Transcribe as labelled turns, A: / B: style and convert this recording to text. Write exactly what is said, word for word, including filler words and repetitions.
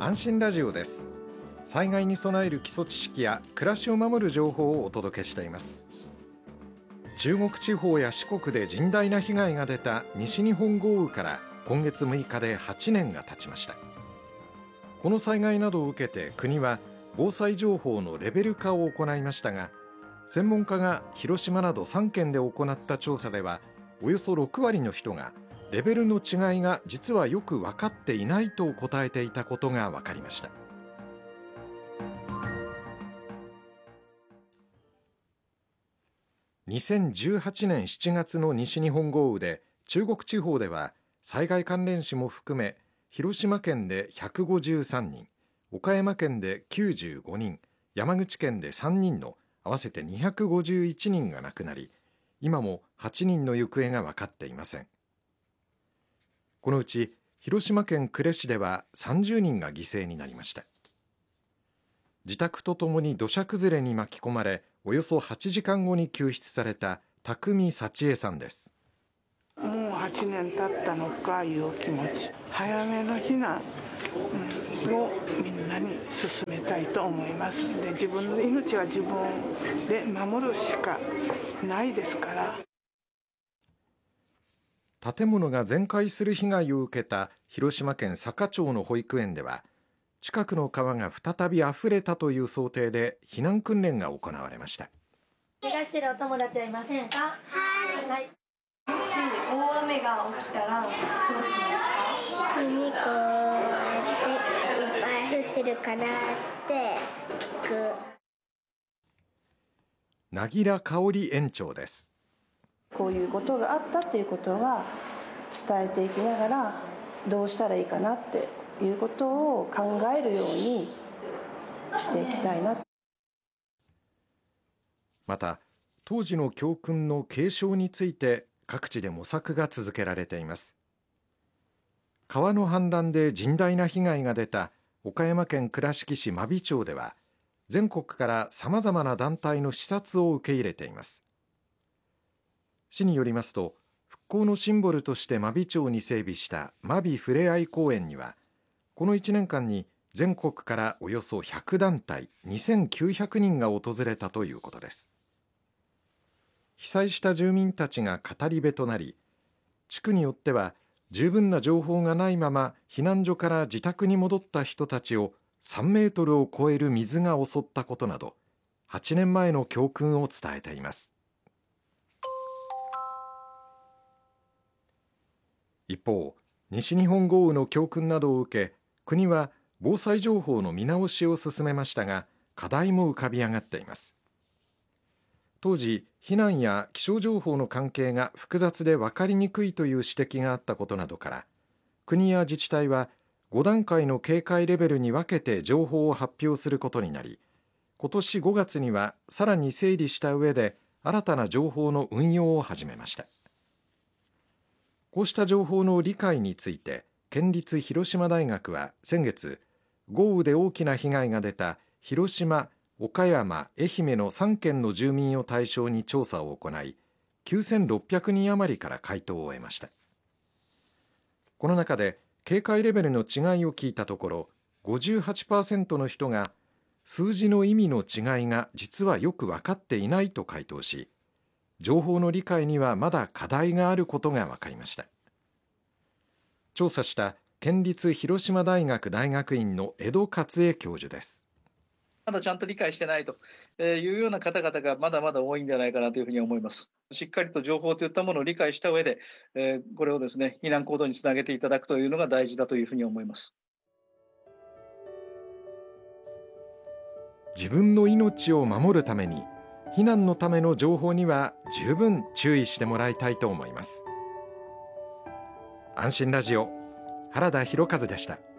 A: 安心ラジオです。災害に備える基礎知識や暮らしを守る情報をお届けしています。中国地方や四国で甚大な被害が出た西日本豪雨から今月むいかではちねんが経ちました。この災害などを受けて国は防災情報のレベル化を行いましたが、専門家が広島などさんけんで行った調査では、およそろくわりの人がレベルの違いが実はよく分かっていないと答えていたことが分かりました。にせんじゅうはちねんしちがつの西日本豪雨で中国地方では災害関連死も含め広島県でひゃくごじゅうさんにん、岡山県できゅうじゅうごにん、山口県でさんにんの合わせてにひゃくごじゅういちにんが亡くなり、今もはちにんの行方が分かっていません。このうち広島県呉市ではさんじゅうにんが犠牲になりました。自宅とともに土砂崩れに巻き込まれ、およそはちじかんごに救出された匠幸恵さんです。
B: もうはちねん経ったのかいう気持ち、早めの避難をみんなに進めたいと思いますので、自分の命は自分で守るしかないですから。
A: 建物が全壊する被害を受けた広島県坂町の保育園では、近くの川が再び溢れたという想定で避難訓練が行われました。
C: 怪我してるお友達はいませんか？はい、はい。もし大雨が起きたらどうしますか？
D: 海こうやっていっぱい降ってるからって聞く。
A: なぎらかおり園長です。
E: こういうことがあったっていうことは伝えていきながら、どうしたらいいかなっていうことを考えるようにしていきたいな。
A: また当時の教訓の継承について各地で模索が続けられています。川の氾濫で甚大な被害が出た岡山県倉敷市真備町では、全国からさまざまな団体の視察を受け入れています。市によりますと、復興のシンボルとして真備町に整備した真備ふれあい公園には、このいちねんかんに全国からおよそひゃくだんたいにせんきゅうひゃくにんが訪れたということです。被災した住民たちが語り部となり、地区によっては十分な情報がないまま避難所から自宅に戻った人たちをさんメートルを超える水が襲ったことなど、はちねんまえの教訓を伝えています。一方、西日本豪雨の教訓などを受け、国は防災情報の見直しを進めましたが、課題も浮かび上がっています。当時、避難や気象情報の関係が複雑で分かりにくいという指摘があったことなどから、国や自治体はごだんかいの警戒レベルに分けて情報を発表することになり、今年ごがつにはさらに整理した上で新たな情報の運用を始めました。こうした情報の理解について、県立広島大学は先月、豪雨で大きな被害が出た広島、岡山、愛媛のさんけんの住民を対象に調査を行い、きゅうせんろっぴゃくにん余りから回答を得ました。この中で警戒レベルの違いを聞いたところ、ごじゅうはちパーセントの人が数字の意味の違いが実はよく分かっていないと回答し、情報の理解にはまだ課題があることが分かりました。調査した県立広島大学大学院の江戸勝恵教授です。
F: まだちゃんと理解してないというような方々がまだまだ多いんじゃないかなというふうに思います。しっかりと情報といったものを理解した上で、これをですね、避難行動につなげていただくというのが大事だというふうに思います。
A: 自分の命を守るために、避難のための情報には十分注意してもらいたいと思います。安心ラジオ、原田博和でした。